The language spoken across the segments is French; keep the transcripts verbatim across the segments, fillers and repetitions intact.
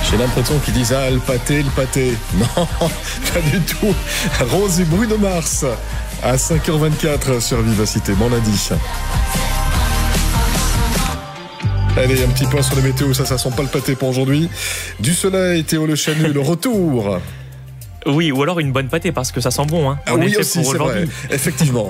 J'ai l'impression qu'ils disent ah le pâté, le pâté. Non, pas du tout. Rose et Bruno Mars à cinq heures vingt-quatre sur Vivacité. Bon lundi. Allez, un petit point sur les météos, ça, ça sent pas le pâté pour aujourd'hui. Du soleil, Théo Le Chanu, le retour. Oui, ou alors une bonne pâtée parce que ça sent bon. Hein, ah oui, aussi, c'est vrai. Effectivement.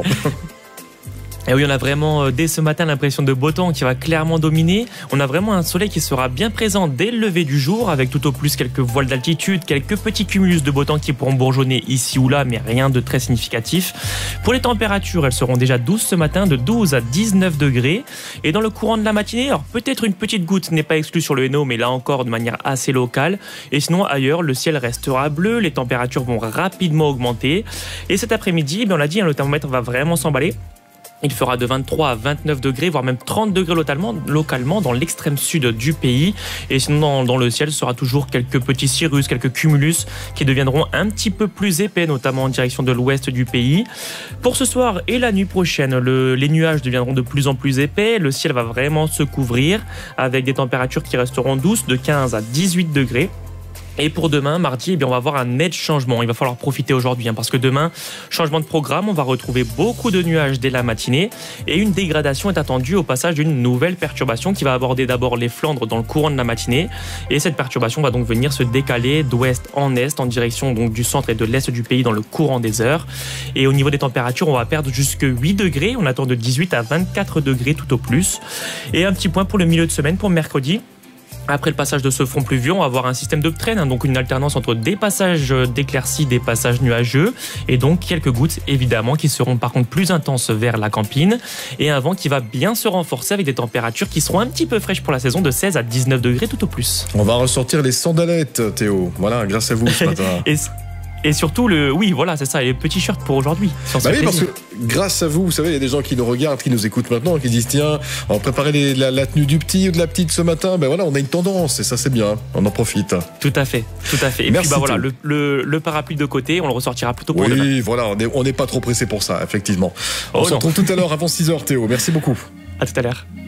Et oui, on a vraiment euh, dès ce matin l'impression de beau temps qui va clairement dominer. On a vraiment un soleil qui sera bien présent dès le lever du jour, avec tout au plus quelques voiles d'altitude, quelques petits cumulus de beau temps qui pourront bourgeonner ici ou là, mais rien de très significatif. Pour les températures, elles seront déjà douces ce matin, de douze à dix-neuf degrés. Et dans le courant de la matinée, alors peut-être une petite goutte n'est pas exclue sur le Hainaut, mais là encore de manière assez locale. Et sinon ailleurs, le ciel restera bleu, les températures vont rapidement augmenter. Et cet après-midi, ben on l'a dit, hein, le thermomètre va vraiment s'emballer. Il fera de vingt-trois à vingt-neuf degrés, voire même trente degrés localement, localement dans l'extrême sud du pays. Et sinon, dans, dans le ciel, ce sera toujours quelques petits cirrus, quelques cumulus qui deviendront un petit peu plus épais, notamment en direction de l'ouest du pays. Pour ce soir et la nuit prochaine, le, les nuages deviendront de plus en plus épais. Le ciel va vraiment se couvrir avec des températures qui resteront douces de quinze à dix-huit degrés. Et pour demain, mardi, eh bien, on va avoir un net changement. Il va falloir profiter aujourd'hui, hein, parce que demain, changement de programme, on va retrouver beaucoup de nuages dès la matinée et une dégradation est attendue au passage d'une nouvelle perturbation qui va aborder d'abord les Flandres dans le courant de la matinée. Et cette perturbation va donc venir se décaler d'ouest en est en direction donc du centre et de l'est du pays dans le courant des heures. Et au niveau des températures, on va perdre jusque huit degrés. On attend de dix-huit à vingt-quatre degrés tout au plus. Et un petit point pour le milieu de semaine, pour mercredi. Après le passage de ce front pluvieux, on va avoir un système d'uptrend, hein, donc une alternance entre des passages d'éclaircies, des passages nuageux, et donc quelques gouttes évidemment qui seront par contre plus intenses vers la campine, et un vent qui va bien se renforcer avec des températures qui seront un petit peu fraîches pour la saison, de seize à dix-neuf degrés tout au plus. On va ressortir les sandalettes, Théo. Voilà, grâce à vous ce matin. et Et surtout, le, oui, voilà, c'est ça, les petits shirts pour aujourd'hui. Bah oui, parce que grâce à vous, vous savez, il y a des gens qui nous regardent, qui nous écoutent maintenant, qui disent tiens, on va préparer les, la, la tenue du petit ou de la petite ce matin. Ben voilà, on a une tendance et ça c'est bien, on en profite. Tout à fait, tout à fait. Et Merci puis bah voilà, le, le, le parapluie de côté, on le ressortira plutôt pour oui, demain. Oui, voilà, on n'est pas trop pressé pour ça, effectivement. On oh se non. retrouve tout à l'heure avant six heures, Théo. Merci beaucoup. À tout à l'heure.